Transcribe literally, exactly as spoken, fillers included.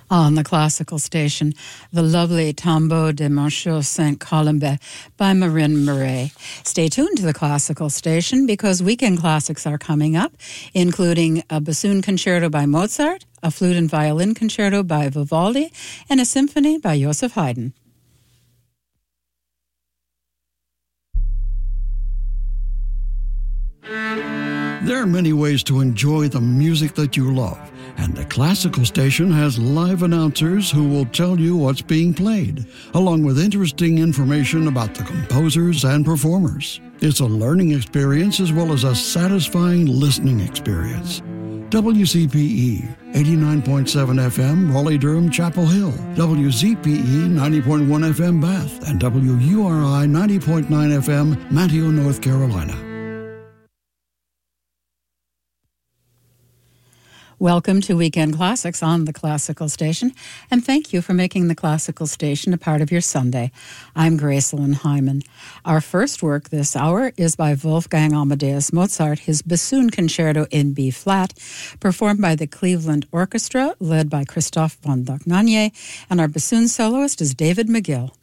On the classical station, the lovely Tombeau de Monchaux Saint Colombe by Marin Murray. Stay tuned to the classical station because weekend classics are coming up, including a bassoon concerto by Mozart, a flute and violin concerto by Vivaldi, and a symphony by Joseph Haydn. There are many ways to enjoy the music that you love, and the classical station has live announcers who will tell you what's being played, along with interesting information about the composers and performers. It's a learning experience as well as a satisfying listening experience. W C P E, eighty-nine point seven F M, Raleigh-Durham, Chapel Hill, W Z P E, ninety point one F M, Bath, and W U R I, ninety point nine F M, Manteo, North Carolina. Welcome to Weekend Classics on the Classical Station, and thank you for making the Classical Station a part of your Sunday. I'm Gracelyn Hyman. Our first work this hour is by Wolfgang Amadeus Mozart, his bassoon concerto in B-flat, performed by the Cleveland Orchestra, led by Christoph von Dohnanyi, and our bassoon soloist is David McGill.